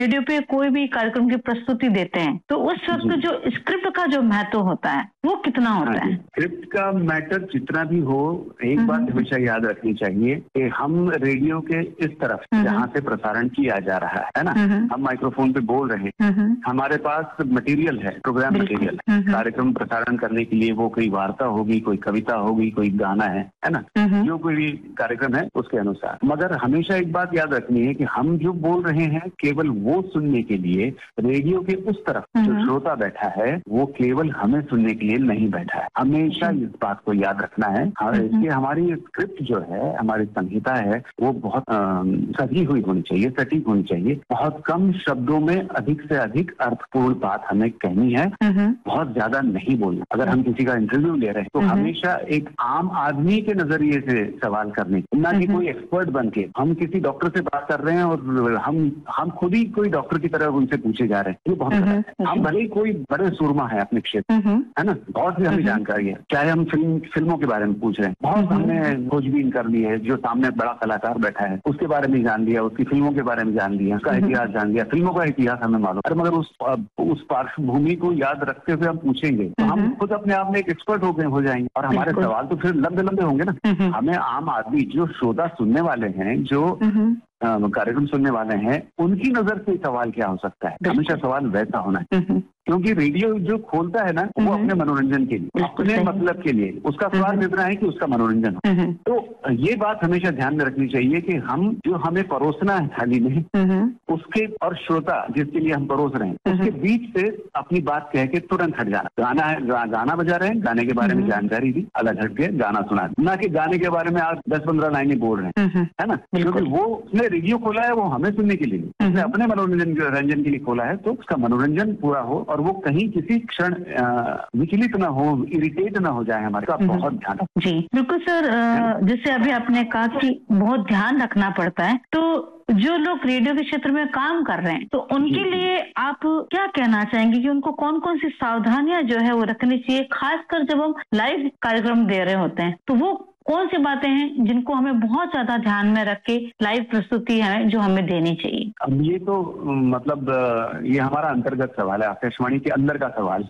Radio पे कोई भी कार्यक्रम की प्रस्तुति देते हैं, तो उस वक्त जो स्क्रिप्ट का जो महत्व होता है वो कितना होता है? स्क्रिप्ट का मैटर जितना भी हो, एक बात हमेशा याद रखनी चाहिए कि हम रेडियो के इस तरफ जहाँ से प्रसारण किया जा रहा है ना, हम माइक्रोफोन पे बोल रहे हैं, हमारे पास मटेरियल है, प्रोग्राम मटेरियल है, कार्यक्रम प्रसारण करने के लिए वो कोई वार्ता होगी, कोई कविता होगी, कोई गाना है ना, जो कोई भी कार्यक्रम है उसके अनुसार। मगर हमेशा एक बात याद रखनी है कि हम जो बोल रहे हैं केवल वो सुनने के लिए, रेडियो के उस तरफ जो श्रोता बैठा है वो केवल हमें सुनने के लिए नहीं बैठा है। हमेशा इस बात को याद रखना है। इसलिए हमारी स्क्रिप्ट जो है, हमारी संहिता है, वो बहुत सजी हुई होनी चाहिए, सटीक होनी चाहिए। बहुत कम शब्दों में अधिक से अधिक अर्थपूर्ण बात हमें कहनी है, बहुत ज्यादा नहीं बोलना। अगर हम किसी का इंटरव्यू ले रहे हैं तो हमेशा एक आम आदमी के नजरिए से सवाल करने, ना कि कोई एक्सपर्ट बन के। हम किसी डॉक्टर से बात कर रहे हैं और हम खुद ही कोई डॉक्टर की तरह उनसे पूछे जा रहे हैं, ये बहुत गलत है। हम भले ही कोई बड़े सूरमा है अपने क्षेत्र, है ना, बहुत सी हमें जानकारी है, चाहे हम फिल्मों के बारे में पूछ रहे हैं, बहुत हमने खोजबीन कर ली है, जो सामने बड़ा कलाकार बैठा है उसके बारे में जान लिया, उसकी फिल्मों के बारे में जान लिया, उसका इतिहास जान लिया, फिल्मों का इतिहास हमें मालूम है। मगर उस पार्श्वभूमि को याद रखते हुए हम पूछेंगे तो हम खुद अपने आप में एक एक्सपर्ट हो जाएंगे और हमारे सवाल तो फिर लंबे लंबे होंगे ना। हमें आम आदमी, जो श्रोता सुनने वाले हैं, जो कार्यक्रम सुनने वाले हैं, उनकी नजर से सवाल क्या हो सकता है, हमेशा सवाल वैसा होना है। क्योंकि रेडियो जो खोलता है ना, वो अपने मनोरंजन के लिए, अपने मतलब के लिए, उसका स्वार्थ इतना है कि उसका मनोरंजन हो। तो ये बात हमेशा ध्यान में रखनी चाहिए कि हम जो हमें परोसना है थाली में, उसके और श्रोता जिसके लिए हम परोस रहे हैं, उसके बीच से अपनी बात कह के तुरंत हट जाना। गाना है, गाना बजा रहे हैं, गाने के बारे में जानकारी दी, अलग हट के गाना सुना, ना कि गाने के बारे में आप 10-15 लाइनें बोल रहे हैं, है ना। क्योंकि वो उसने रेडियो खोला है वो हमें सुनने के लिए, उसने अपने मनोरंजन के लिए खोला है, तो उसका मनोरंजन पूरा हो और वो कहीं किसी क्षण विचलित ना हो, इरिटेट ना हो जाए हमारे का बहुत ध्यान रखें। जी बिल्कुल सर, जैसे अभी आपने कहा कि बहुत ध्यान रखना पड़ता है, तो जो लोग रेडियो के क्षेत्र में काम कर रहे हैं तो उनके लिए आप क्या कहना चाहेंगे कि उनको कौन कौन सी सावधानियां जो है वो रखनी चाहिए, खासकर जब हम लाइव कार्यक्रम दे रहे होते हैं, तो वो कौन सी बातें हैं जिनको हमें बहुत ज्यादा ध्यान में रख के लाइव प्रस्तुति है जो हमें देनी चाहिए? अब ये तो मतलब ये हमारा अंतर्गत सवाल है, आकाशवाणी के अंदर का सवाल।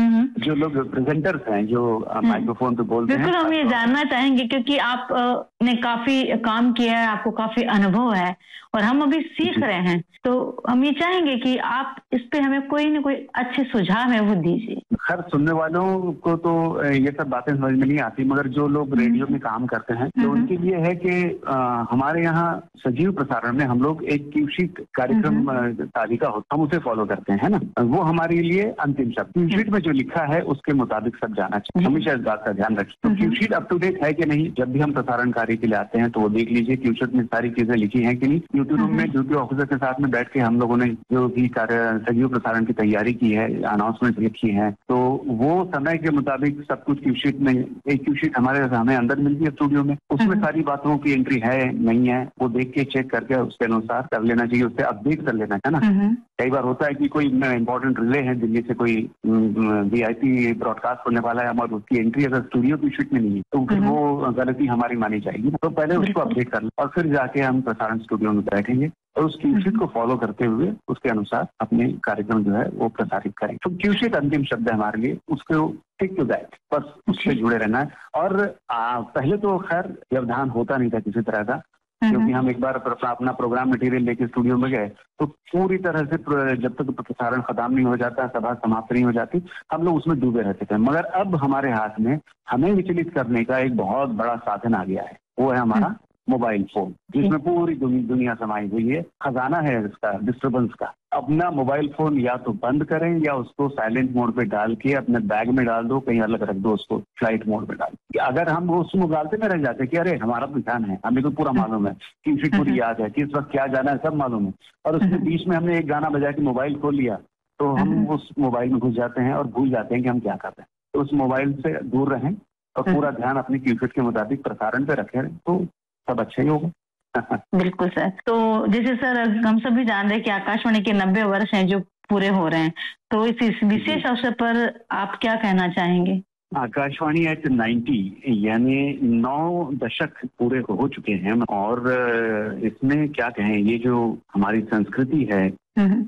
जो लोग प्रेजेंटर्स हैं, जो माइक्रोफोन पे बोलते हैं, बिल्कुल हम ये जानना चाहेंगे क्योंकि आप ने काफी काम किया है, आपको काफी अनुभव है और हम अभी सीख रहे हैं, तो हम ये चाहेंगे कि आप इस पे हमें कोई न कोई अच्छे सुझाव है वो दीजिए। खैर सुनने वालों को तो ये सब बातें समझ में नहीं आती, मगर जो लोग रेडियो में काम करते हैं तो उनके लिए है कि हमारे यहाँ सजीव प्रसारण में हम लोग एक क्यूशीट कार्यक्रम तालिका होता, हम उसे फॉलो करते हैं, है ना। वो हमारे लिए अंतिम शब्द, क्यूशीट में जो लिखा है उसके मुताबिक सब जाना चाहिए, हमेशा इस बात का ध्यान रखें। तो क्यूशीट अप टू डेट है कि नहीं, जब भी हम प्रसारण कार्य के लिए आते हैं तो वो देख लीजिए क्यूशीट में सारी चीजें लिखी हैं कि नहीं। ड्यूटी रूम में ड्यूटी ऑफिसर के साथ में बैठ के हम लोगों ने जो भी सजीव प्रसारण की तैयारी की है, अनाउंसमेंट लिखी है, तो वो समय के मुताबिक सब कुछ क्यूशीट में, एक क्यूशीट हमें अंदर मिलती है स्टूडियो में, उसमें सारी बातों की एंट्री है नहीं है वो देख के चेक करके उसके अनुसार कर लेना चाहिए, उससे अपडेट कर लेना है ना। कई बार होता है कि कोई इंपॉर्टेंट रिले है दिल्ली से, कोई VIP ब्रॉडकास्ट होने वाला है और उसकी एंट्री अगर स्टूडियो की शीट में नहीं है तो फिर वो गलती हमारी मानी जाएगी। तो पहले उसको अपडेट कर लें और फिर जाके हम प्रसारण स्टूडियो में बैठेंगे और उस क्यूशीट को फॉलो करते हुए उसके अनुसार अपने कार्यक्रम जो है वो प्रसारित करें। तो क्यूशीट अंतिम शब्द है हमारे लिए, उसको टिक टू दैट, बस उससे जुड़े रहना है। और पहले तो खैर व्यवधान होता नहीं था किसी तरह का, क्योंकि हम एक बार अपना प्रोग्राम मटेरियल लेके स्टूडियो में गए तो पूरी तरह से जब तक प्रसारण खत्म नहीं हो जाता, सभा समाप्त नहीं हो जाती, हम लोग उसमें डूबे रहते थे। मगर अब हमारे हाथ में हमें विचलित करने का एक बहुत बड़ा साधन आ गया है, वो है हमारा मोबाइल फोन, जिसमें पूरी दुनिया समाई हुई है। खजाना है इसका, डिस्टर्बेंस का। अपना मोबाइल फोन या तो बंद करें या उसको साइलेंट मोड पे डाल के अपने बैग में डाल दो, कहीं अलग रख दो, उसको फ्लाइट मोड पे डाल दो। अगर हम उसको मुगालते में रह जाते कि अरे हमारा तो ध्यान है, हमें तो पूरा मालूम है, क्यूशीट पूरी याद है, किस वक्त क्या जाना है सब मालूम है, और उसके बीच में हमने एक गाना बजा के मोबाइल खोल लिया तो हम उस मोबाइल में घुस जाते हैं और भूल जाते हैं कि हम क्या कर रहे हैं। तो उस मोबाइल से दूर रहें और पूरा ध्यान अपने क्यूशीट के मुताबिक प्रसारण पे रखें, तो सब अच्छा ही होगा। बिल्कुल सर। तो जैसे सर हम सभी जान रहे हैं कि आकाशवाणी के 90 वर्ष हैं जो पूरे हो रहे हैं, तो इस विशेष अवसर पर आप क्या कहना चाहेंगे? आकाशवाणी एट 90 यानी 9 दशक पूरे हो चुके हैं और इसमें क्या कहें, ये जो हमारी संस्कृति है